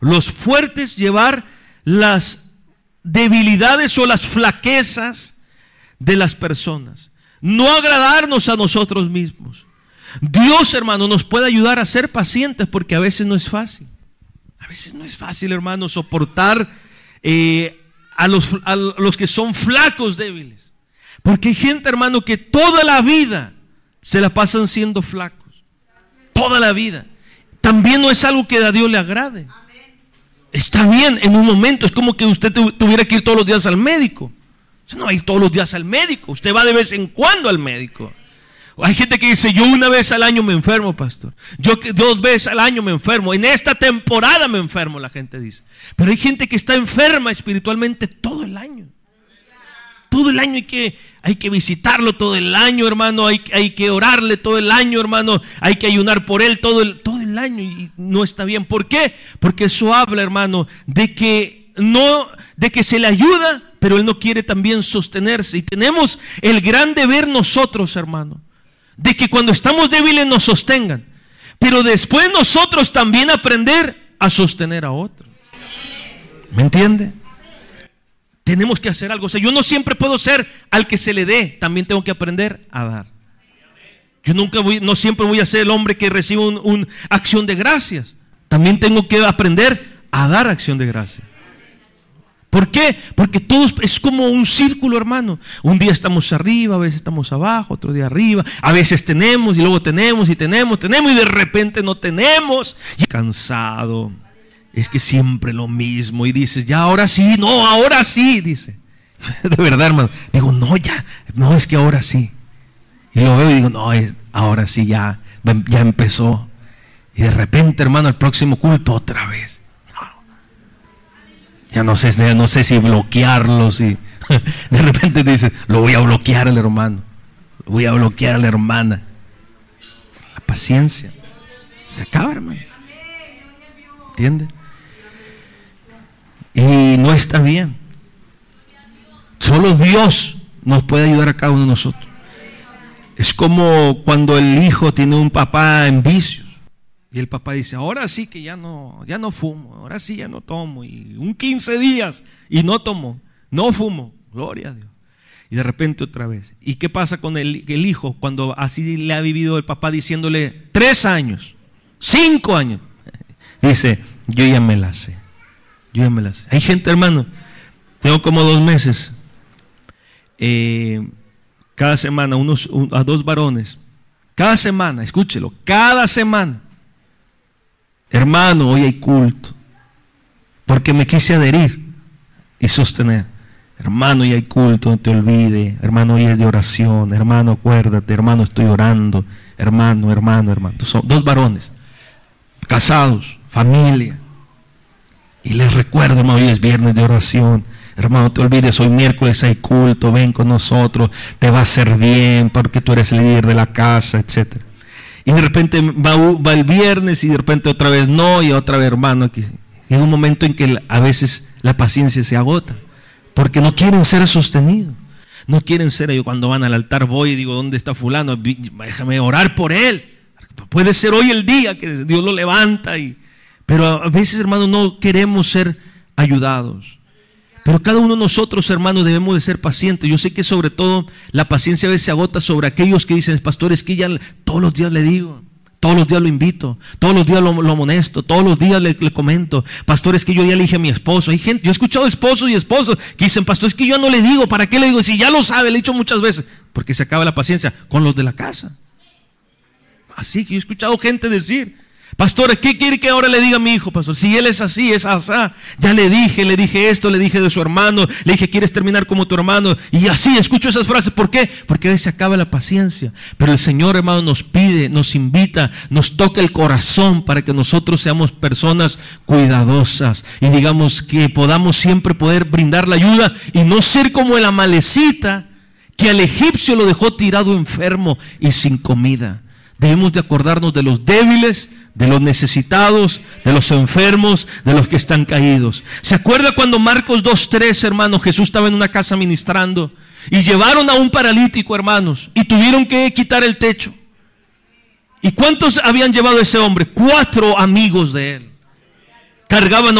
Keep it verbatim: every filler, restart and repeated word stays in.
Los fuertes llevar las debilidades o las flaquezas de las personas. No agradarnos a nosotros mismos. Dios, hermano, nos puede ayudar a ser pacientes, porque a veces no es fácil. A veces no es fácil, hermano, soportar eh, a, los, a los que son flacos, débiles. Porque hay gente, hermano, que toda la vida se la pasan siendo flacos. Toda la vida. También no es algo que a Dios le agrade. Está bien en un momento, es como que usted tuviera que ir todos los días al médico. Usted no va a ir todos los días al médico, usted va de vez en cuando al médico. Hay gente que dice, yo una vez al año me enfermo, pastor. Yo dos veces al año me enfermo. En esta temporada me enfermo, la gente dice. Pero hay gente que está enferma espiritualmente todo el año. Todo el año hay que, hay que visitarlo todo el año, hermano. Hay, hay que orarle todo el año, hermano. Hay que ayunar por él todo el, todo el año. Y no está bien. ¿Por qué? Porque eso habla, hermano, de que no, de que se le ayuda, pero él no quiere también sostenerse. Y tenemos el gran deber nosotros, hermano, de que cuando estamos débiles nos sostengan, pero después nosotros también aprender a sostener a otros. ¿Me entiende? Tenemos que hacer algo. O sea, yo no siempre puedo ser al que se le dé, también tengo que aprender a dar. Yo nunca voy, no siempre voy a ser el hombre que recibe una un acción de gracias. También tengo que aprender a dar acción de gracias. ¿Por qué? Porque todo es como un círculo, hermano. Un día estamos arriba, a veces estamos abajo, otro día arriba. A veces tenemos y luego tenemos y tenemos, tenemos y de repente no tenemos. Y cansado. Es que siempre lo mismo. Y dices, ya ahora sí, no, ahora sí, dice. De verdad, hermano. Digo, no, ya, no, es que ahora sí. Y lo veo y digo, no, es, ahora sí, ya, ya empezó. Y de repente, hermano, el próximo culto otra vez. Ya no sé, ya no sé si bloquearlo, si de repente dices, lo voy a bloquear al hermano, lo voy a bloquear a la hermana. La paciencia se acaba, hermano. ¿Entiende? Y no está bien. Solo Dios nos puede ayudar a cada uno de nosotros. Es como cuando el hijo tiene un papá en vicios. Y el papá dice, ahora sí que ya no, ya no fumo, ahora sí ya no tomo. Y un quince días y no tomo, no fumo, gloria a Dios. Y de repente otra vez. ¿Y qué pasa con el, el hijo cuando así le ha vivido el papá diciéndole tres años, cinco años? Dice, yo ya me la sé, yo ya me la sé. Hay gente, hermano, tengo como dos meses, eh, cada semana, unos, un, a dos varones, cada semana, escúchelo, cada semana. Hermano, hoy hay culto, porque me quise adherir y sostener. Hermano, hoy hay culto, no te olvides. Hermano, hoy es de oración. Hermano, acuérdate. Hermano, estoy orando. Hermano, hermano, hermano. Son dos varones, casados, familia. Y les recuerdo, hermano, hoy es viernes de oración. Hermano, no te olvides, hoy miércoles hay culto. Ven con nosotros, te va a hacer bien, porque tú eres el líder de la casa, etcétera. Y de repente va, va el viernes y de repente otra vez no, y otra vez, hermano. Aquí. Y hay un momento en que a veces la paciencia se agota, porque no quieren ser sostenidos. No quieren ser, yo cuando van al altar voy y digo, ¿dónde está fulano? Déjame orar por él. Puede ser hoy el día que Dios lo levanta. Y, pero a veces, hermano, no queremos ser ayudados. Pero cada uno de nosotros, hermanos, debemos de ser pacientes. Yo sé que sobre todo la paciencia a veces se agota sobre aquellos que dicen, pastor, es que ya todos los días le digo, todos los días lo invito, todos los días lo, lo amonesto, todos los días le, le comento, pastor, es que yo ya le dije a mi esposo. Hay gente, yo he escuchado esposos y esposas que dicen, pastor, es que yo no le digo, ¿para qué le digo? Si ya lo sabe, le he dicho muchas veces, porque se acaba la paciencia con los de la casa. Así que yo he escuchado gente decir, pastor, ¿qué quiere que ahora le diga a mi hijo, pastor? Si él es así, es así. Ya le dije, le dije esto, le dije de su hermano, le dije, ¿quieres terminar como tu hermano? Y así, escucho esas frases. ¿Por qué? Porque a veces se acaba la paciencia. Pero el Señor, hermano, nos pide, nos invita, nos toca el corazón para que nosotros seamos personas cuidadosas. Y digamos que podamos siempre poder brindar la ayuda y no ser como el amalecita que al egipcio lo dejó tirado enfermo y sin comida. Debemos de acordarnos de los débiles, de los necesitados, de los enfermos, de los que están caídos. ¿Se acuerda cuando Marcos dos tres, hermanos, Jesús estaba en una casa ministrando y llevaron a un paralítico, hermanos, y tuvieron que quitar el techo? ¿Y cuántos habían llevado a ese hombre? Cuatro amigos de él. cargaban